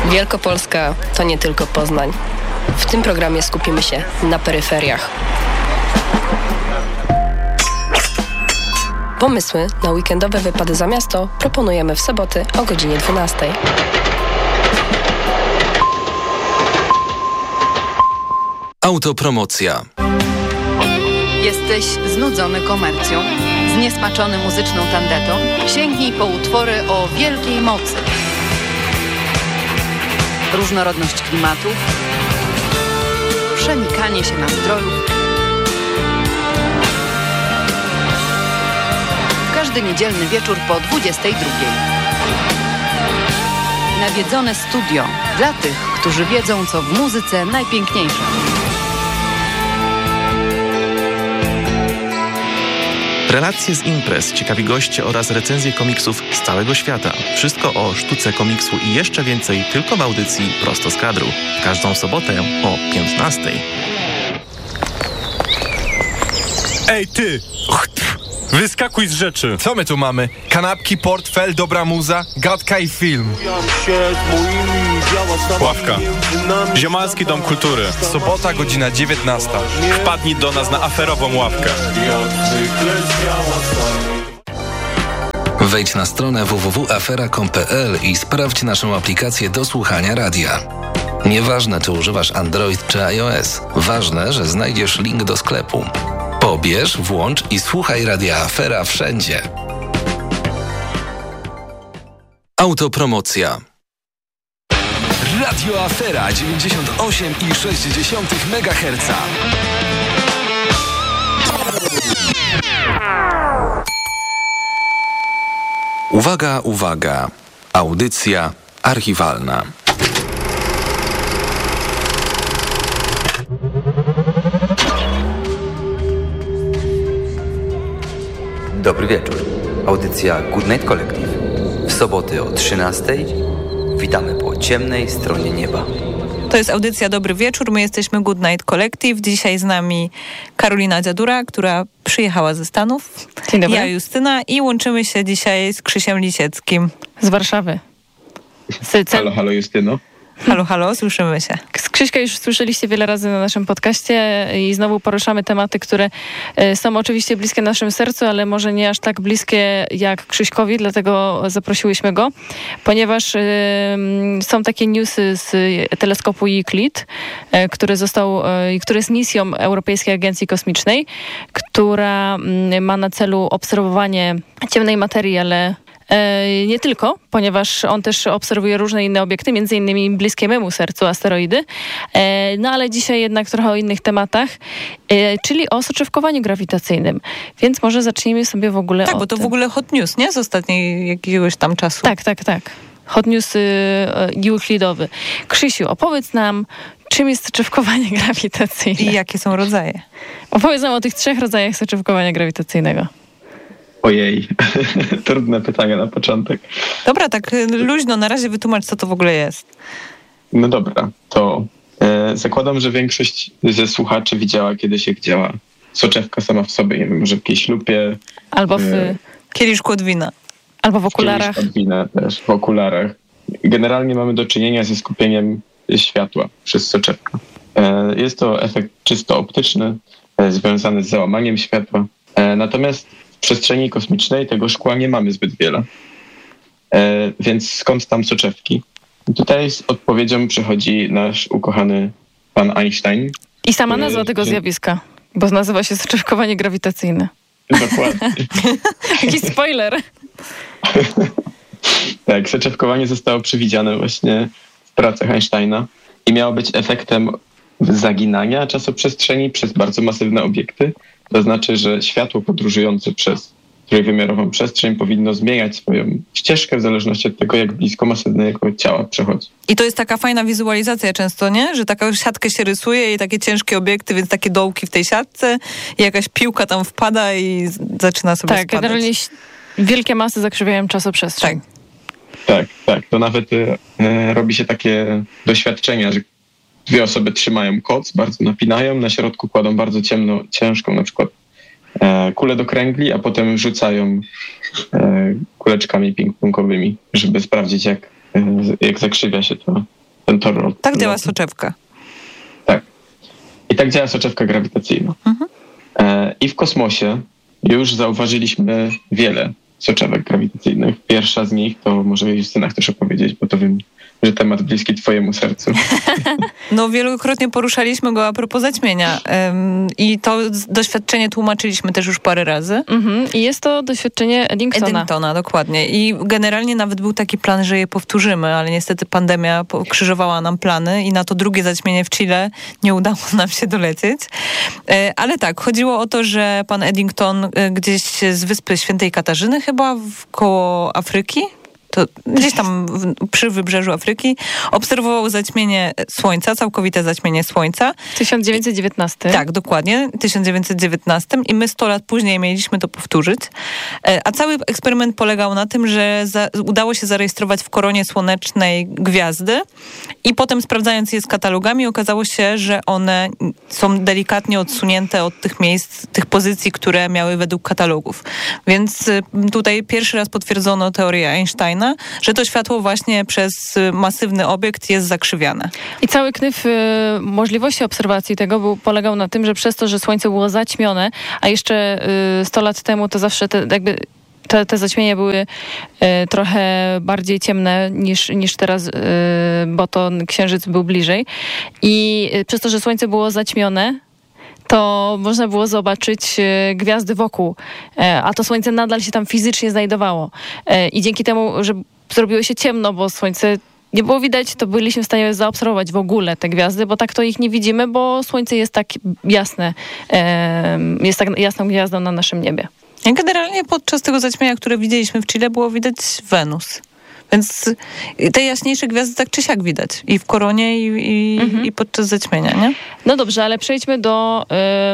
Wielkopolska to nie tylko Poznań. W tym programie skupimy się na peryferiach. Pomysły na weekendowe wypady za miasto proponujemy w soboty o godzinie 12. Autopromocja. Jesteś znudzony komercją, zniesmaczony muzyczną tandetą? Sięgnij po utwory o wielkiej mocy. Różnorodność klimatów, przenikanie się nastrojów. Każdy niedzielny wieczór po 22:00. Nawiedzone studio dla tych, którzy wiedzą, co w muzyce najpiękniejsze. Relacje z imprez, ciekawi goście oraz recenzje komiksów z całego świata. Wszystko o sztuce komiksu i jeszcze więcej tylko w audycji Prosto z kadru. Każdą sobotę o 15:00. Ej ty! Wyskakuj z rzeczy! Co my tu mamy? Kanapki, portfel, dobra muza, gadka i film. Ławka. Ziomalski Dom Kultury. Sobota, godzina 19:00. Wpadnij do nas na aferową ławkę. Wejdź na stronę www.afera.com.pl i sprawdź naszą aplikację do słuchania radia. Nieważne, czy używasz Android czy iOS. Ważne, że znajdziesz link do sklepu. Pobierz, włącz i słuchaj Radia Afera wszędzie. Autopromocja. Radio Afera 98,6 MHz. Uwaga, uwaga. Audycja archiwalna. Dobry wieczór. Audycja Good Night Collective. W soboty o 13:00 witamy po ciemnej stronie nieba. To jest audycja Dobry Wieczór. My jesteśmy Good Night Collective. Dzisiaj z nami Karolina Dziadura, która przyjechała ze Stanów. Dzień dobry. Ja, Justyna, i łączymy się dzisiaj z Krzysiem Lisieckim. Z Warszawy. Halo Justyno. Halo, słyszymy się. Z Krzyśka już słyszeliście wiele razy na naszym podcaście i znowu poruszamy tematy, które są oczywiście bliskie naszym sercu, ale może nie aż tak bliskie jak Krzyśkowi, dlatego zaprosiłyśmy go, ponieważ są takie newsy z teleskopu Euclid, który jest misją Europejskiej Agencji Kosmicznej, która ma na celu obserwowanie ciemnej materii, ale nie tylko, ponieważ on też obserwuje różne inne obiekty, między innymi bliskie memu sercu asteroidy. No ale dzisiaj jednak trochę o innych tematach, czyli o soczewkowaniu grawitacyjnym. Więc może zacznijmy sobie w ogóle Tak, bo to w ogóle hot news, nie? Z ostatniej jakiegoś tam czasu. Tak. Hot news euklidowy. Krzysiu, opowiedz nam, czym jest soczewkowanie grawitacyjne. I jakie są rodzaje. Opowiedz nam o tych 3 rodzajach soczewkowania grawitacyjnego. Ojej, trudne pytanie na początek. Dobra, tak luźno, na razie wytłumacz, co to w ogóle jest. No dobra, to zakładam, że większość ze słuchaczy widziała kiedyś, jak działa soczewka sama w sobie. Nie wiem, może w jakiejś lupie. Albo w kieliszku od wina. Albo w okularach. Kieliszku od wina też, w okularach. Generalnie mamy do czynienia ze skupieniem światła przez soczewkę. Jest to efekt czysto optyczny, związany z załamaniem światła. Natomiast w przestrzeni kosmicznej tego szkła nie mamy zbyt wiele. Więc skąd tam soczewki? Tutaj z odpowiedzią przychodzi nasz ukochany pan Einstein. I sama nazwa tego zjawiska, bo nazywa się soczewkowanie grawitacyjne. Dokładnie. Jaki spoiler. Tak, soczewkowanie zostało przewidziane właśnie w pracach Einsteina i miało być efektem zaginania czasoprzestrzeni przez bardzo masywne obiekty. To znaczy, że światło podróżujące przez trójwymiarową przestrzeń powinno zmieniać swoją ścieżkę w zależności od tego, jak blisko masywnego ciała przechodzi. I to jest taka fajna wizualizacja często, nie? Że taką siatkę się rysuje i takie ciężkie obiekty, więc takie dołki w tej siatce i jakaś piłka tam wpada i zaczyna sobie spadać. Tak, generalnie wielkie masy zakrzywiają czasoprzestrzeń. Tak. To nawet robi się takie doświadczenia, że 2 osoby trzymają koc, bardzo napinają, na środku kładą bardzo ciężką na przykład kulę do kręgli, a potem rzucają kuleczkami ping-pongowymi, żeby sprawdzić, jak zakrzywia się to ten tor lotu. Tak działa soczewka. Tak. I tak działa soczewka grawitacyjna. I w kosmosie już zauważyliśmy wiele soczewek grawitacyjnych. Pierwsza z nich, to może Justyna chcesz opowiedzieć, bo to wiem, że temat bliski twojemu sercu. No wielokrotnie poruszaliśmy go a propos zaćmienia i to doświadczenie tłumaczyliśmy też już parę razy. I jest to doświadczenie Eddingtona. Dokładnie. I generalnie nawet był taki plan, że je powtórzymy, ale niestety pandemia pokrzyżowała nam plany i na to drugie zaćmienie w Chile nie udało nam się dolecieć. Ale tak, chodziło o to, że pan Eddington gdzieś z wyspy Świętej Katarzyny chyba koło Afryki, to gdzieś tam przy wybrzeżu Afryki, obserwował zaćmienie Słońca, całkowite zaćmienie Słońca. 1919. Tak, dokładnie, 1919 i my 100 lat później mieliśmy to powtórzyć. A cały eksperyment polegał na tym, że udało się zarejestrować w koronie słonecznej gwiazdy i potem sprawdzając je z katalogami okazało się, że one są delikatnie odsunięte od tych miejsc, tych pozycji, które miały według katalogów. Więc tutaj pierwszy raz potwierdzono teorię Einsteina, że to światło właśnie przez masywny obiekt jest zakrzywiane. I cały knyf możliwości obserwacji tego polegał na tym, że przez to, że Słońce było zaćmione, a jeszcze 100 lat temu to zawsze te zaćmienia były trochę bardziej ciemne niż teraz, bo to Księżyc był bliżej. I przez to, że Słońce było zaćmione, to można było zobaczyć gwiazdy wokół, a to Słońce nadal się tam fizycznie znajdowało. I dzięki temu, że zrobiło się ciemno, bo Słońce nie było widać, to byliśmy w stanie zaobserwować w ogóle te gwiazdy, bo tak to ich nie widzimy, bo Słońce jest tak jasne, jest tak jasną gwiazdą na naszym niebie. Generalnie podczas tego zaćmienia, które widzieliśmy w Chile, było widać Wenus. Więc te jaśniejsze gwiazdy tak czy siak widać. I w koronie, i podczas zaćmienia, nie? No dobrze, ale przejdźmy do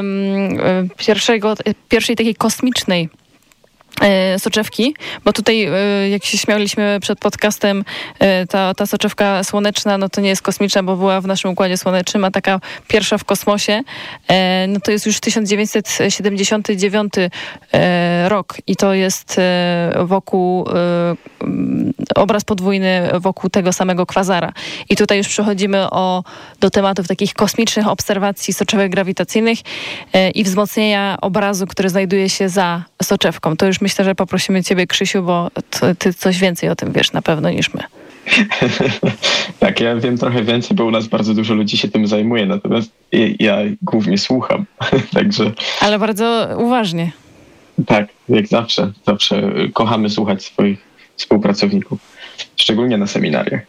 pierwszej takiej kosmicznej soczewki, bo tutaj jak się śmialiśmy przed podcastem, ta soczewka słoneczna, no to nie jest kosmiczna, bo była w naszym Układzie Słonecznym, a taka pierwsza w kosmosie, no to jest już 1979 rok i to jest wokół obraz podwójny wokół tego samego kwazara. I tutaj już przechodzimy do tematów takich kosmicznych obserwacji soczewek grawitacyjnych i wzmocnienia obrazu, który znajduje się za soczewką. To już myślę, że poprosimy ciebie, Krzysiu, bo ty coś więcej o tym wiesz na pewno niż my. Tak, ja wiem trochę więcej, bo u nas bardzo dużo ludzi się tym zajmuje, natomiast ja głównie słucham. Także... Ale bardzo uważnie. Tak, jak zawsze. Zawsze kochamy słuchać swoich współpracowników, szczególnie na seminariach.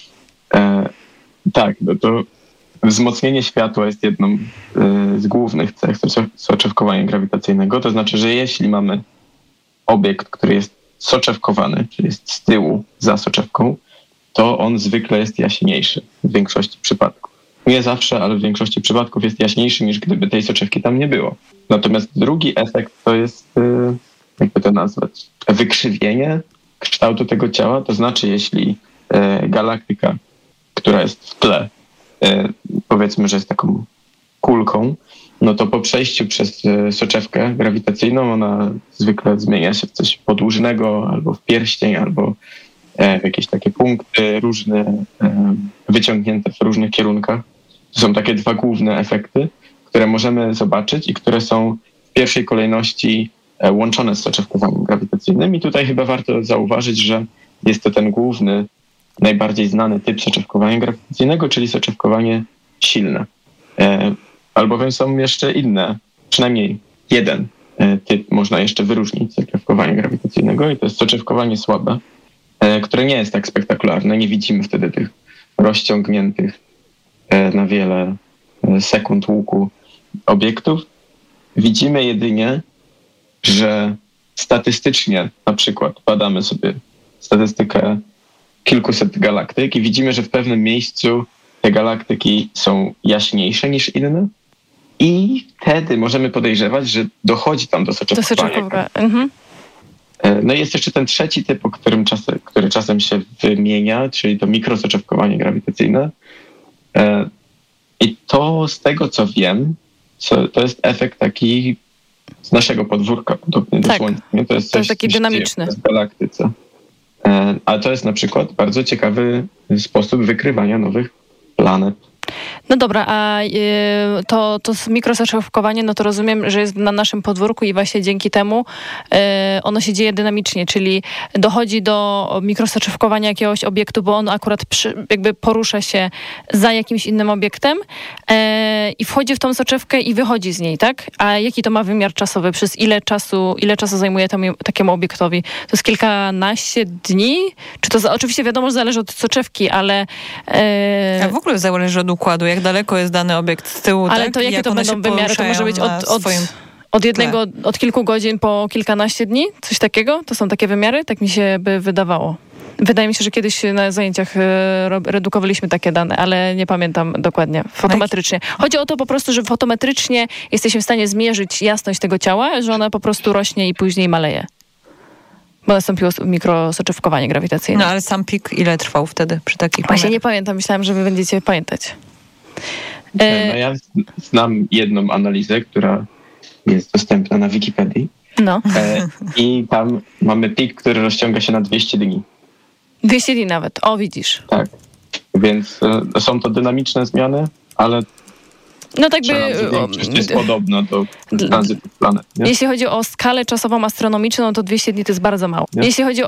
Tak, no to wzmocnienie światła jest jedną z głównych cech soczewkowania grawitacyjnego. To znaczy, że jeśli mamy obiekt, który jest soczewkowany, czyli jest z tyłu za soczewką, to on zwykle jest jaśniejszy w większości przypadków. Nie zawsze, ale w większości przypadków jest jaśniejszy niż gdyby tej soczewki tam nie było. Natomiast drugi efekt to jest, jakby to nazwać, wykrzywienie kształtu tego ciała. To znaczy, jeśli galaktyka, która jest w tle, powiedzmy, że jest taką kulką, no to po przejściu przez soczewkę grawitacyjną ona zwykle zmienia się w coś podłużnego, albo w pierścień, albo w jakieś takie punkty różne, wyciągnięte w różnych kierunkach. To są takie dwa główne efekty, które możemy zobaczyć i które są w pierwszej kolejności łączone z soczewkowaniem grawitacyjnym. I tutaj chyba warto zauważyć, że jest to ten główny, najbardziej znany typ soczewkowania grawitacyjnego, czyli soczewkowanie silne. Albowiem są jeszcze inne, przynajmniej jeden typ można jeszcze wyróżnić soczewkowania grawitacyjnego i to jest soczewkowanie słabe, które nie jest tak spektakularne. Nie widzimy wtedy tych rozciągniętych na wiele sekund łuku obiektów. Widzimy jedynie, że statystycznie, na przykład badamy sobie statystykę kilkuset galaktyk i widzimy, że w pewnym miejscu te galaktyki są jaśniejsze niż inne i wtedy możemy podejrzewać, że dochodzi tam do soczewkowania. No i jest jeszcze ten trzeci typ, który czasem się wymienia, czyli to mikrosoczewkowanie grawitacyjne. I to z tego, co wiem, to jest efekt taki z naszego podwórka, podobnie do Słońca. To jest coś, taki dynamiczny. W galaktyce. Ale to jest na przykład bardzo ciekawy sposób wykrywania nowych planet. No dobra, a to mikrosoczewkowanie, no to rozumiem, że jest na naszym podwórku i właśnie dzięki temu ono się dzieje dynamicznie, czyli dochodzi do mikrosoczewkowania jakiegoś obiektu, bo on akurat jakby porusza się za jakimś innym obiektem i wchodzi w tą soczewkę i wychodzi z niej, tak? A jaki to ma wymiar czasowy? Przez ile czasu zajmuje takiemu obiektowi? To jest kilkanaście dni? Czy to oczywiście wiadomo, że zależy od soczewki, ale... A w ogóle zależy od układu, jak daleko jest dany obiekt z tyłu, ale tak? to jakie to będą wymiary? To może być od kilku godzin po kilkanaście dni? Coś takiego? To są takie wymiary? Tak mi się by wydawało. Wydaje mi się, że kiedyś na zajęciach redukowaliśmy takie dane, ale nie pamiętam dokładnie. Fotometrycznie. Chodzi o to po prostu, że fotometrycznie jesteśmy w stanie zmierzyć jasność tego ciała, że ona po prostu rośnie i później maleje. Bo nastąpiło mikrosoczewkowanie grawitacyjne. No ale sam pik ile trwał wtedy przy takich Właśnie nie pamiętam. Myślałam, że wy będziecie pamiętać. No ja znam jedną analizę, która jest dostępna na Wikipedii. No. I tam mamy pik, który rozciąga się na 200 dni. 200 dni nawet. O, widzisz. Tak. Więc są to dynamiczne zmiany, ale no tak by większość jest podobna do tranzytu planet. Nie? Jeśli chodzi o skalę czasową astronomiczną, to 200 dni to jest bardzo mało. Nie? Jeśli chodzi